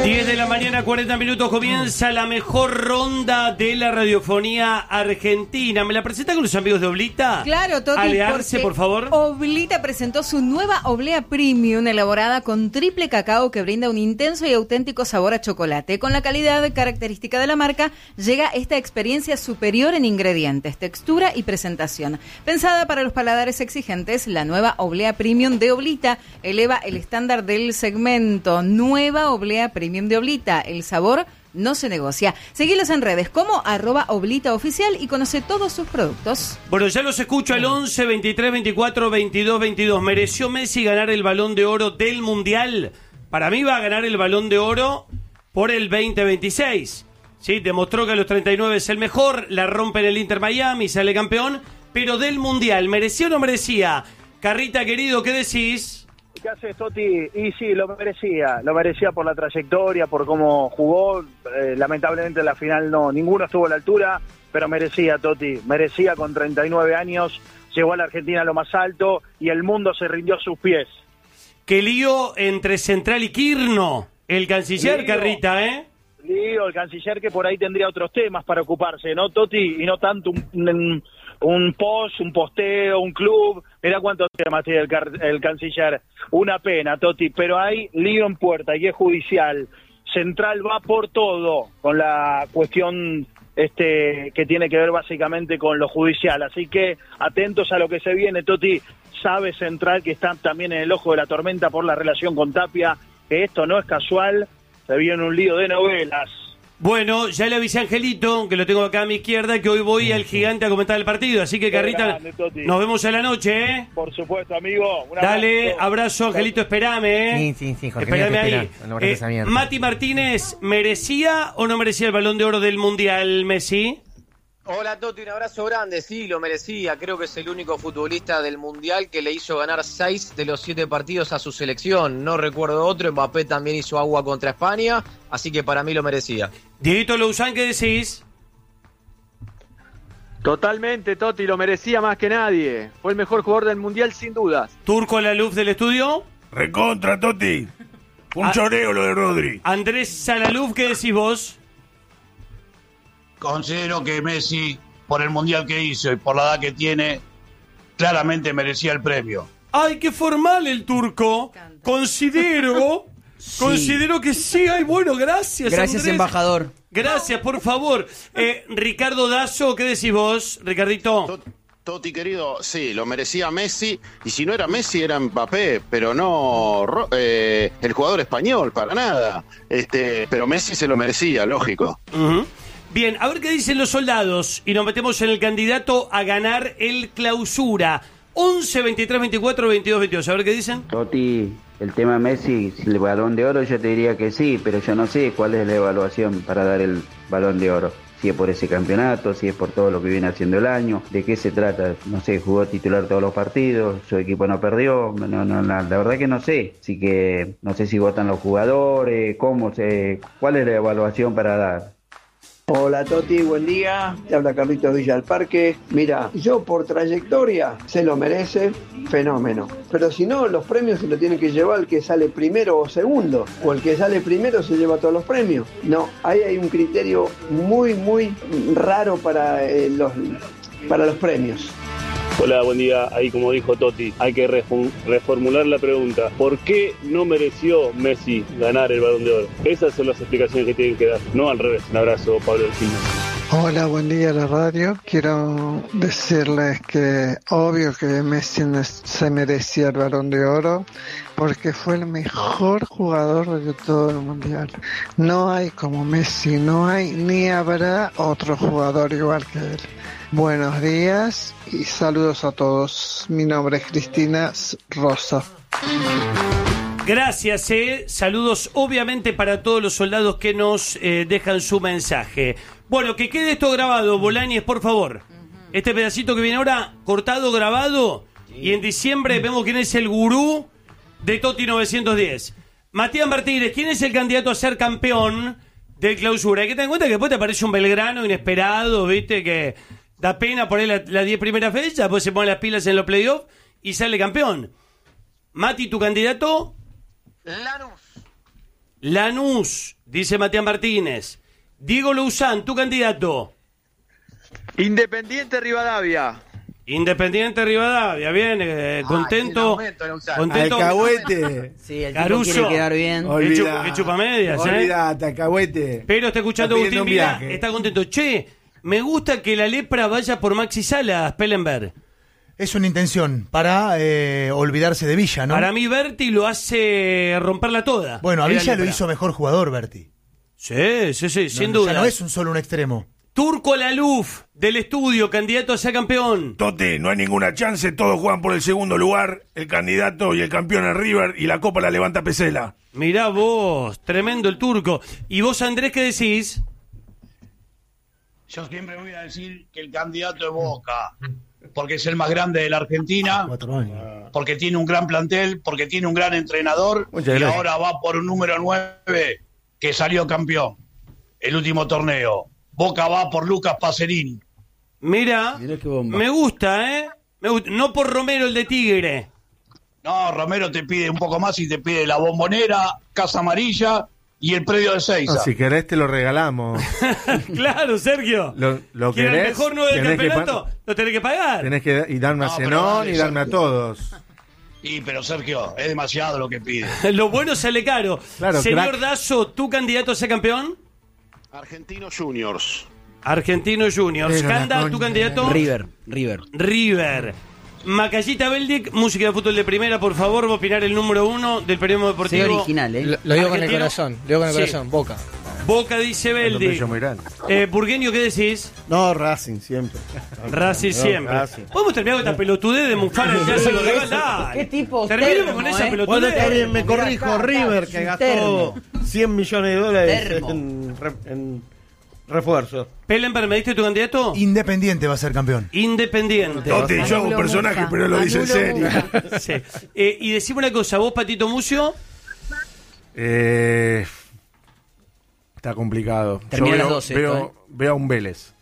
10 de la mañana, 40 minutos, comienza la mejor ronda de la radiofonía argentina. ¿Me la presenta con los amigos de Oblita? Claro, Toti, Alearse, por favor. Oblita presentó su nueva oblea premium elaborada con triple cacao que brinda un intenso y auténtico sabor a chocolate. Con la calidad característica de la marca, llega esta experiencia superior en ingredientes, textura y presentación. Pensada para los paladares exigentes, la nueva oblea premium de Oblita eleva el estándar del segmento. Nueva oblea premium de Oblita, el sabor no se negocia. Seguilos en redes como @OblitaOficial y conoce todos sus productos. Bueno, ya los escucho al 11, 23, 24, 22, 22. ¿Mereció Messi ganar el Balón de Oro del Mundial? Para mí va a ganar el Balón de Oro por el 2026. Sí, demostró que a los 39 es el mejor, la rompe en el Inter Miami, sale campeón, pero del Mundial, ¿mereció o no merecía? Carrita, querido, ¿qué decís? ¿Qué haces, Toti? Y sí, lo merecía por la trayectoria, por cómo jugó. Lamentablemente en la final no, ninguno estuvo a la altura, pero merecía, Toti, merecía. Con 39 años, llegó a la Argentina a lo más alto y el mundo se rindió a sus pies. Qué lío entre Central y Quirno, el canciller, Carrita, ¿eh? Lío, el canciller que por ahí tendría otros temas para ocuparse, ¿no, Toti? Y no tanto un post, un posteo, un club. Mirá cuántos temas tiene el canciller. Una pena, Toti, pero hay lío en puerta y es judicial. Central va por todo con la cuestión que tiene que ver básicamente con lo judicial. Así que atentos a lo que se viene, Toti. Sabe Central que está también en el ojo de la tormenta por la relación con Tapia, que esto no es casual, se viene un lío de novelas. Bueno, ya le avisé a Angelito, que lo tengo acá a mi izquierda, que hoy voy al Gigante a comentar el partido. Así que, Carrita, nos vemos a la noche, ¿eh? Por supuesto, amigo. Dale, abrazo, Angelito, espérame, ¿eh? Sí, Jorge. Espérame ahí. Mati Martínez, ¿merecía o no merecía el Balón de Oro del Mundial, Messi? Hola, Toti, un abrazo grande. Sí, lo merecía. Creo que es el único futbolista del Mundial que le hizo ganar 6 de los 7 partidos a su selección. No recuerdo otro. Mbappé también hizo agua contra España, así que para mí lo merecía. Dieguito Louzán, ¿qué decís? Totalmente, Toti, lo merecía más que nadie. Fue el mejor jugador del Mundial, sin dudas. ¿Turco a la luz del estudio? Recontra, Toti. Un choreo lo de Rodri. Andrés Salaluf, ¿qué decís vos? Considero que Messi, por el Mundial que hizo y por la edad que tiene, claramente merecía el premio. ¡Ay, qué formal el turco! Considero que sí. Ay, bueno, gracias, Gracias, Andrés. embajador. Gracias, por favor. Ricardo Dazo, ¿qué decís vos, Ricardito? Toti, querido, sí, lo merecía Messi, y si no era Messi era Mbappé, pero no el jugador español, para nada. Pero Messi se lo merecía, lógico. Uh-huh. Bien, a ver qué dicen los soldados y nos metemos en el candidato a ganar el Clausura. 11, 23, 24, 22, 22. A ver qué dicen. Toti, el tema Messi, si el Balón de Oro yo te diría que sí, pero yo no sé cuál es la evaluación para dar el Balón de Oro. Si es por ese campeonato, si es por todo lo que viene haciendo el año, de qué se trata. No sé, jugó titular todos los partidos, su equipo no perdió, la verdad que no sé. Así que no sé si votan los jugadores, cuál es la evaluación para dar. Hola Toti, buen día, te habla Carlitos Villa del Parque. Mira, yo por trayectoria se lo merece, fenómeno. Pero si no, los premios se lo tiene que llevar el que sale primero o segundo, o el que sale primero se lleva todos los premios. No, ahí hay un criterio muy raro para los premios. Hola, buen día. Ahí, como dijo Toti, hay que reformular la pregunta. ¿Por qué no mereció Messi ganar el Balón de Oro? Esas son las explicaciones que tienen que dar, no al revés. Un abrazo, Pablo del Gimnasio. Hola, buen día a la radio. Quiero decirles que obvio que Messi se merecía el Balón de Oro porque fue el mejor jugador de todo el Mundial. No hay como Messi, no hay ni habrá otro jugador igual que él. Buenos días y saludos a todos. Mi nombre es Cristina Rosa. Gracias, saludos obviamente para todos los soldados que nos dejan su mensaje. Bueno, que quede esto grabado, Bolañes, por favor. Este pedacito que viene ahora, cortado, grabado, y en diciembre vemos quién es el gurú de Toti 910. Matías Martínez, ¿quién es el candidato a ser campeón del Clausura? Hay que tener en cuenta que después te aparece un Belgrano inesperado, viste, que da pena poner las 10 primeras fechas, después se ponen las pilas en los playoffs y sale campeón. Mati, ¿tu candidato? Lanús. Lanús, dice Matías Martínez. Diego Luzán, tu candidato. Independiente Rivadavia. Independiente Rivadavia, bien, contento. Contento. Alcahuete. Sí, el Caruso. tipo quiere quedar bien. Que chupa medias, Olvidate, Alcahuete. Pero está escuchando Está Agustín pidiendo un Vila, viaje. está contento. Che, me gusta que la lepra vaya por Maxi Salas, Pellenberg. Es una intención para olvidarse de Villa, ¿no? Para mí Berti lo hace romperla toda. Bueno, a Era Villa lo lepra. hizo mejor jugador, Berti. Sí, sin No, duda. ya no es solo un extremo. Turco Laluf, del estudio, candidato a ser campeón. Toti, no hay ninguna chance, todos juegan por el segundo lugar, el candidato y el campeón es River y la copa la levanta Pesela. Mirá vos, tremendo el Turco. ¿Y vos, Andrés, qué decís? Yo siempre voy a decir que el candidato es Boca, porque es el más grande de la Argentina, porque tiene un gran plantel, porque tiene un gran entrenador Muchas y gracias. ahora va por un número 9 que salió campeón el último torneo. Boca va por Lucas Pacerini. Mira, me gusta, ¿eh? Me gusta. No por Romero, el de Tigre. No, Romero te pide un poco más y te pide la Bombonera, Casa Amarilla y el predio de Seiza. No, si querés te lo regalamos. Claro, Sergio. Lo ¿Quién es el querés, mejor 9 del tenés que campeonato? Lo tenés que pagar. Tenés que y darme a No, pero Zenón dale, y darme a Sergio. todos. Y pero Sergio, es demasiado lo que pide. Lo bueno sale caro. Claro, Señor crack. Dazo, ¿tu candidato a ser campeón? Argentinos Juniors. Argentino Juniors. Pero la Canda, ¿tu concha candidato? River. Macallita Beldic, música de fútbol de primera, por favor, va a opinar el número 1 del periodismo deportivo. Soy original, ¿eh? Lo digo con el Argentino. corazón, lo digo con el Sí. corazón, Boca. Boca, dice Beldic. Muy grande. Burgueño, ¿qué decís? No, Racing siempre. Racing No, siempre. Racing. ¿Podemos terminar con esta pelotudez de mufar el clásico rival? Dale. ¿Qué tipo Terminemos termo, con esa eh? Bueno, pelotudez. está bien, me Mira corrijo, acá, River, acá, que un gastó termo. $100 millones Termo. en refuerzo. Pellenberg, ¿me diste tu candidato? Independiente va a ser campeón. Independiente. Toti, yo hago un Anulo personaje, Mufa. pero lo dice en Anulo serio. Mufa. Sí. Y decime una cosa, vos, Patito Mucio. Está complicado. Termina Yo las 12 esto, veo a un Vélez.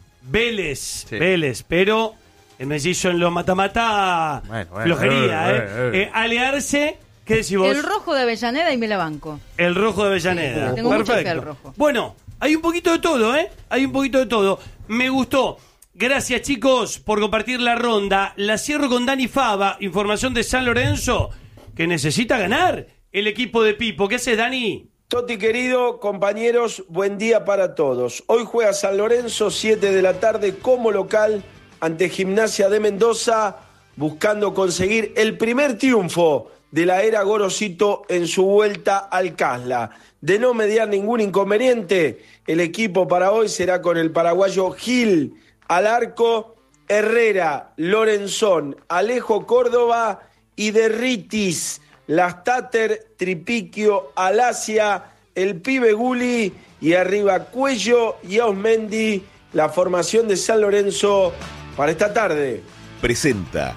Vélez, pero el mellizo en los mata-mata, Bueno, flojería, Alearse, ¿qué decís vos? El rojo de Avellaneda y me la banco. El rojo de Avellaneda. Sí, tengo mucha fe Perfecto. al rojo. Bueno, hay un poquito de todo, Hay un poquito de todo. Me gustó. Gracias, chicos, por compartir la ronda. La cierro con Dani Fava, información de San Lorenzo, que necesita ganar el equipo de Pipo. ¿Qué haces, Dani? Toti querido, compañeros, buen día para todos. Hoy juega San Lorenzo, 7 de la tarde, como local ante Gimnasia de Mendoza, buscando conseguir el primer triunfo de la era Gorosito en su vuelta al Casla. De no mediar ningún inconveniente, el equipo para hoy será con el paraguayo Gil al arco, Herrera, Lorenzón, Alejo Córdoba y Derritis, Lastater, Tripiquio, Alasia, el pibe Guli y arriba Cuello y Osmendi, la formación de San Lorenzo para esta tarde. Presenta.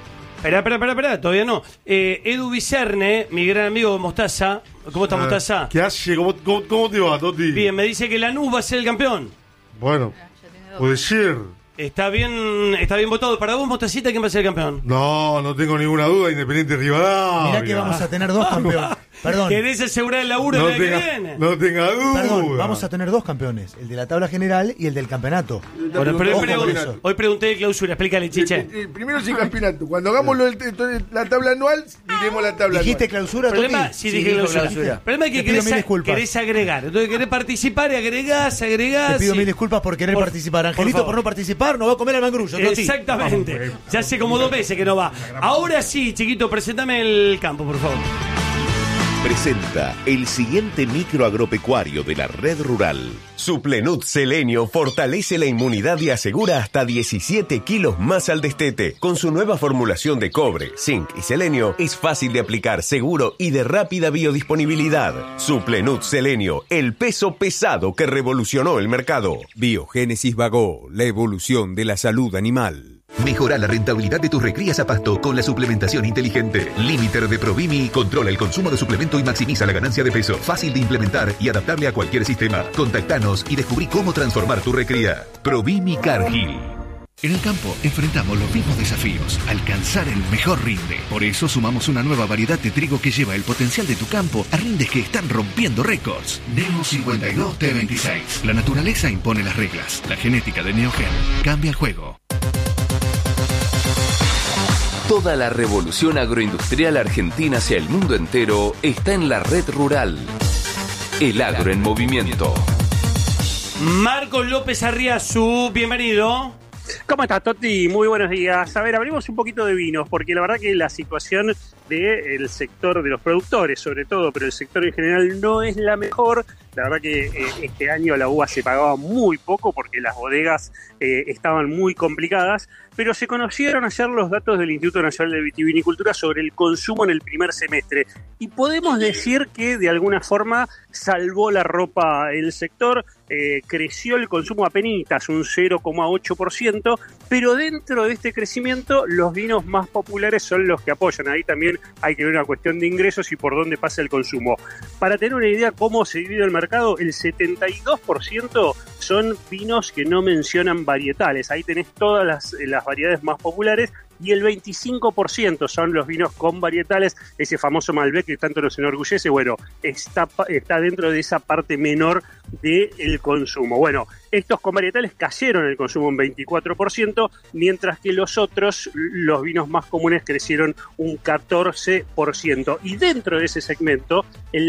Espera, todavía no. Edu Vicerne, mi gran amigo Mostaza. ¿Cómo está Mostaza? ¿Qué hace? ¿Cómo te va, Toti? Bien, me dice que Lanús va a ser el campeón. Bueno, puede ser. Está bien votado. Para vos, Mostacita, ¿quién va a ser el campeón? No tengo ninguna duda. Independiente Rivadavia. Mirá que vamos a tener dos campeones. Perdón. ¿Querés asegurar el laburo No del año que tenga- viene? no tenga duda. Perdón, vamos a tener dos campeones. El de la tabla general y el del campeonato. Bueno, pero Ojo con eso. hoy pregunté de clausura. Explícale, Chiche. Primero es el campeonato. Cuando hagamos la tabla anual, diremos la tabla ¿Dijiste anual. clausura, Problema, Toti? sí, dije clausura. El problema es que Te pido mil disculpas. querés agregar. Entonces querés participar y agregás. Te pido y- mil disculpas por querer participar. Angelito, favor. por no participar, no va a comer al mangrullo. Toti. Exactamente. Ya hace como 2 veces que no va. Ahora sí, chiquito, presentame el campo, por favor. Presenta el siguiente micro agropecuario de la red rural. Suplenut Selenio fortalece la inmunidad y asegura hasta 17 kilos más al destete. Con su nueva formulación de cobre, zinc y selenio, es fácil de aplicar, seguro y de rápida biodisponibilidad. Suplenut Selenio, el peso pesado que revolucionó el mercado. Biogénesis Vagó, la evolución de la salud animal. Mejora la rentabilidad de tus recrías a pasto con la suplementación inteligente. Limiter de Provimi controla el consumo de suplemento y maximiza la ganancia de peso. Fácil de implementar y adaptable a cualquier sistema. Contactanos y descubrí cómo transformar tu recría. Provimi Cargill. En el campo enfrentamos los mismos desafíos, alcanzar el mejor rinde. Por eso sumamos una nueva variedad de trigo que lleva el potencial de tu campo a rindes que están rompiendo récords. Neo 52 T26. La naturaleza impone las reglas. La genética de Neogen cambia el juego. Toda la revolución agroindustrial argentina hacia el mundo entero está en la red rural. El agro en movimiento. Marcos López Arriazu, bienvenido. ¿Cómo estás, Toti? Muy buenos días. A ver, abrimos un poquito de vinos, porque la verdad que la situación del sector de los productores, sobre todo, pero el sector en general no es la mejor. La verdad que este año la uva se pagaba muy poco porque las bodegas estaban muy complicadas, pero se conocieron ayer los datos del Instituto Nacional de Vitivinicultura sobre el consumo en el primer semestre. Y podemos decir que de alguna forma salvó la ropa el sector, creció el consumo apenitas, un 0,8%, pero dentro de este crecimiento los vinos más populares son los que apoyan. Ahí también hay que ver una cuestión de ingresos y por dónde pasa el consumo. Para tener una idea cómo se divide el mercado, el 72% son vinos que no mencionan varietales. Ahí tenés todas las variedades más populares, y el 25% son los vinos con varietales, ese famoso Malbec que tanto nos enorgullece. Bueno, está dentro de esa parte menor del consumo. Bueno, estos con varietales cayeron el consumo un 24%, mientras que los otros, los vinos más comunes, crecieron un 14%. Y dentro de ese segmento,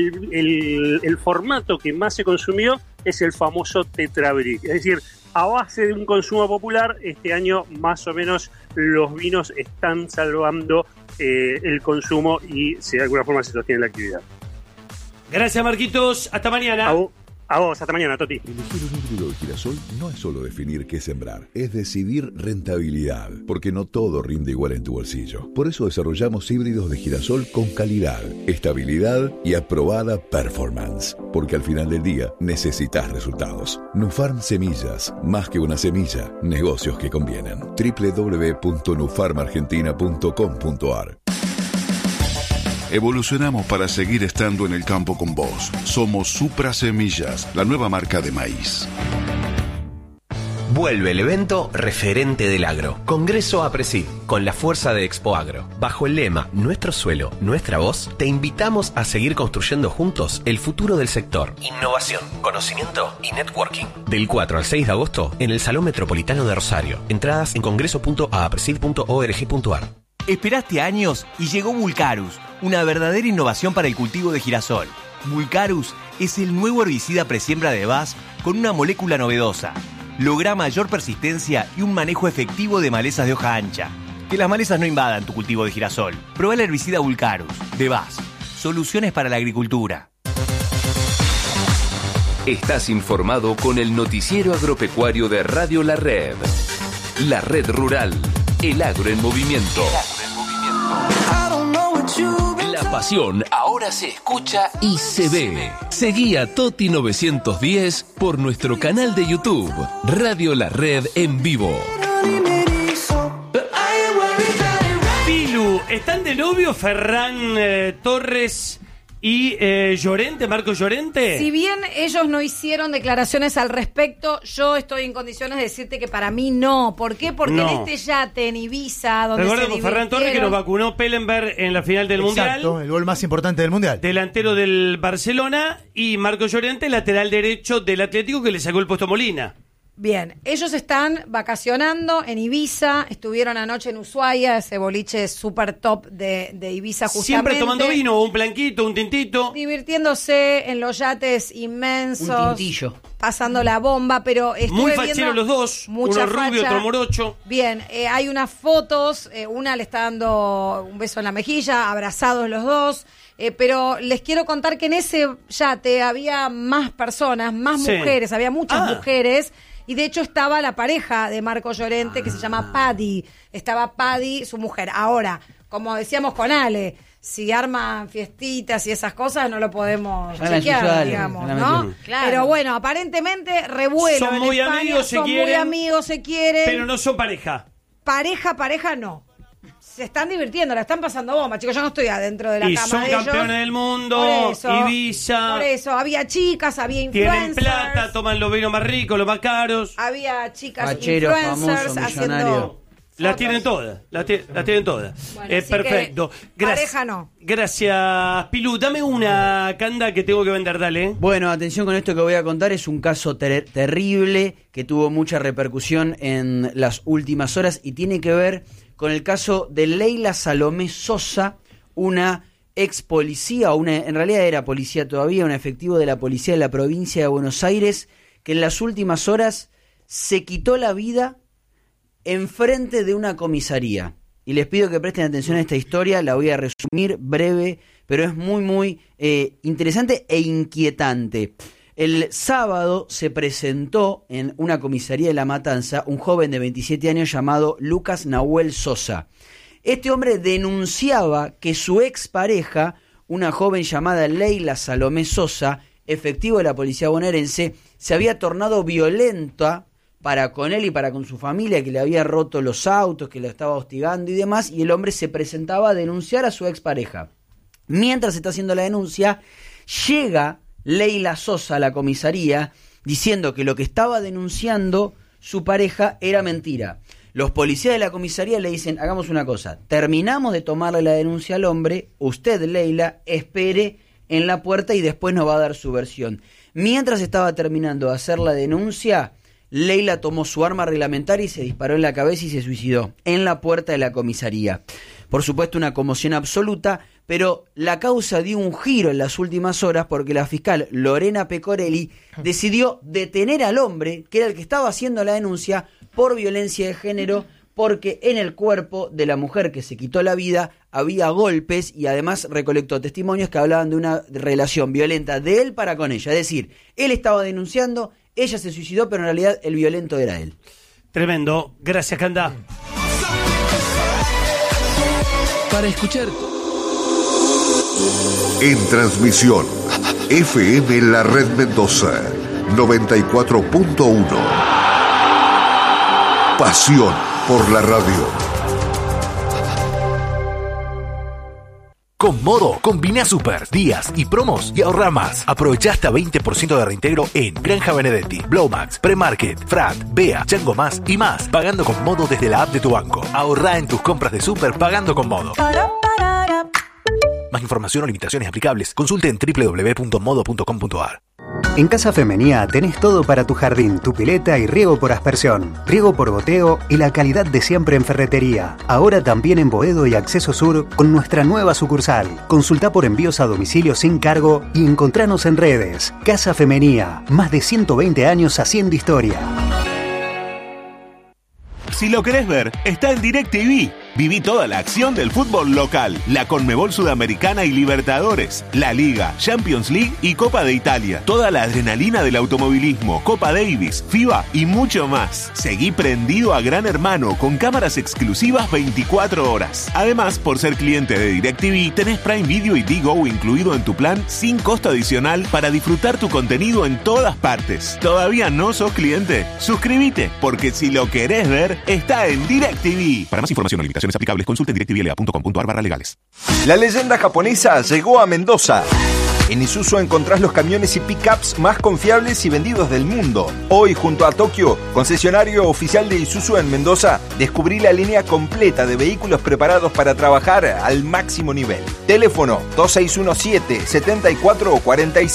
el formato que más se consumió es el famoso Tetra Brick. Es decir, a base de un consumo popular, este año más o menos los vinos están salvando el consumo y de alguna forma se sostiene la actividad. Gracias, Marquitos. Hasta mañana. A vos, hasta mañana, Toti. Elegir un híbrido de girasol no es solo definir qué sembrar, es decidir rentabilidad, porque no todo rinde igual en tu bolsillo. Por eso desarrollamos híbridos de girasol con calidad, estabilidad y aprobada performance, porque al final del día necesitas resultados. Nufarm Semillas, más que una semilla, negocios que convienen. www.nufarmargentina.com.ar. Evolucionamos para seguir estando en el campo con vos. Somos Supra Semillas, la nueva marca de maíz. Vuelve el evento referente del agro. Congreso APRESID, con la fuerza de Expo Agro. Bajo el lema Nuestro suelo, nuestra voz, te invitamos a seguir construyendo juntos el futuro del sector. Innovación, conocimiento y networking. Del 4 al 6 de agosto en el Salón Metropolitano de Rosario. Entradas en congreso.apresid.org.ar. Esperaste años y llegó Mulcarus, una verdadera innovación para el cultivo de girasol. Mulcarus es el nuevo herbicida presiembra de BASF con una molécula novedosa. Logra mayor persistencia y un manejo efectivo de malezas de hoja ancha. Que las malezas no invadan tu cultivo de girasol. Prueba el herbicida Mulcarus de BASF. Soluciones para la agricultura. Estás informado con el noticiero agropecuario de Radio La Red. La Red Rural. El agro en movimiento. La pasión ahora se escucha y se ve. Seguí a Toti 910 por nuestro canal de YouTube, Radio La Red en vivo. Pilu, ¿están de novio Ferran Torres y Llorente, Marcos Llorente? Si bien ellos no hicieron declaraciones al respecto, yo estoy en condiciones de decirte que para mí no. ¿Por qué? Porque en este yate en Ibiza, donde recordemos Ferran Torres, que nos vacunó Pellenberg en la final del Mundial. Exacto, el gol más importante del Mundial. Delantero del Barcelona, y Marcos Llorente, lateral derecho del Atlético, que le sacó el puesto a Molina. Bien, ellos están vacacionando en Ibiza, estuvieron anoche en Ushuaia, ese boliche super top de Ibiza justamente. Siempre tomando vino, un blanquito, un tintito. Divirtiéndose en los yates inmensos. Un tintillo. Pasando la bomba, pero muy facheros los dos, uno rubio, otro morocho. Bien, hay unas fotos, una le está dando un beso en la mejilla, abrazados los dos. Pero les quiero contar que en ese yate había más personas, más mujeres, había muchas mujeres. Y de hecho estaba la pareja de Marcos Llorente, que se llama Paddy. Estaba Paddy, su mujer. Ahora, como decíamos con Ale, si arman fiestitas y esas cosas, no lo podemos chequear, digamos, ¿no? Claro. Pero bueno, aparentemente revuelo. Son muy amigos, muy amigos, se quieren. Pero no son pareja. Pareja no. se están divirtiendo, la están pasando bomba, chicos. Yo no estoy adentro de la y cama son de ellos. campeones del mundo, Por eso, Ibiza. Por eso, había chicas, había influencers. Tienen plata, toman los vinos más ricos, los más caros. Había chicas Facheros, influencers famosos, haciendo... millonarios. Las tienen todas, las tienen todas. Bueno, así perfecto. que pareja no. Gracias, Pilu. Dame una canda que tengo que vender, dale. Bueno, atención con esto que voy a contar. Es un caso terrible que tuvo mucha repercusión en las últimas horas y tiene que ver con el caso de Leila Salomé Sosa, una ex policía, en realidad era policía todavía, un efectivo de la policía de la provincia de Buenos Aires, que en las últimas horas se quitó la vida enfrente de una comisaría. Y les pido que presten atención a esta historia, la voy a resumir breve, pero es muy, muy interesante e inquietante. El sábado se presentó en una comisaría de La Matanza un joven de 27 años llamado Lucas Nahuel Sosa. Este hombre denunciaba que su expareja, una joven llamada Leila Salomé Sosa, efectivo de la policía bonaerense, se había tornado violenta para con él y para con su familia, que le había roto los autos, que lo estaba hostigando y demás, y el hombre se presentaba a denunciar a su expareja. Mientras está haciendo la denuncia, llega Leila Sosa a la comisaría diciendo que lo que estaba denunciando su pareja era mentira. Los policías de la comisaría le dicen, hagamos una cosa, terminamos de tomarle la denuncia al hombre, usted, Leila, espere en la puerta y después nos va a dar su versión. Mientras estaba terminando de hacer la denuncia, Leila tomó su arma reglamentaria y se disparó en la cabeza y se suicidó en la puerta de la comisaría. Por supuesto, una conmoción absoluta, pero la causa dio un giro en las últimas horas porque la fiscal Lorena Pecorelli decidió detener al hombre, que era el que estaba haciendo la denuncia, por violencia de género, porque en el cuerpo de la mujer que se quitó la vida había golpes y además recolectó testimonios que hablaban de una relación violenta de él para con ella. Es decir, él estaba denunciando, ella se suicidó, pero en realidad el violento era él. Tremendo. Gracias, Canda. Para escuchar En transmisión, FM La Red Mendoza, 94.1. Pasión por la radio. Con Modo, combina super, días y promos y ahorra más. Aprovecha hasta 20% de reintegro en Granja Benedetti, Blowmax, Premarket, Frat, Bea, Chango Más y más. Pagando con Modo desde la app de tu banco. Ahorra en tus compras de super pagando con Modo. Más información o limitaciones aplicables, consulte en www.modo.com.ar. En Casa Femenía tenés todo para tu jardín, tu pileta y riego por aspersión, riego por goteo y la calidad de siempre en ferretería. Ahora también en Boedo y Acceso Sur con nuestra nueva sucursal. Consulta por envíos a domicilio sin cargo y encontranos en redes. Casa Femenía, más de 120 años haciendo historia. Si lo querés ver, está en DirecTV. Viví toda la acción del fútbol local, la Conmebol Sudamericana y Libertadores, la Liga, Champions League y Copa de Italia. Toda la adrenalina del automovilismo, Copa Davis, FIBA y mucho más. Seguí prendido a Gran Hermano con cámaras exclusivas 24 horas. Además, por ser cliente de DirecTV, tenés Prime Video y Digo incluido en tu plan sin costo adicional para disfrutar tu contenido en todas partes. ¿Todavía no sos cliente? Suscríbete, porque si lo querés ver, está en DirecTV. Para más información o limitaciones aplicables, consulte en directvla.com.ar/legales. La leyenda japonesa llegó a Mendoza. En Isuzu encontrás los camiones y pickups más confiables y vendidos del mundo. Hoy, junto a Tokio, concesionario oficial de Isuzu en Mendoza, descubrí la línea completa de vehículos preparados para trabajar al máximo nivel. Teléfono 2617-7445.